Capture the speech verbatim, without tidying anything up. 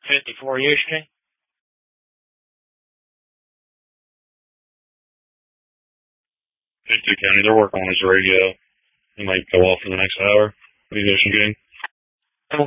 fifty-four yesterday. fifty County, they're working on his radio. He might go off for the next hour. Maybe there's some game.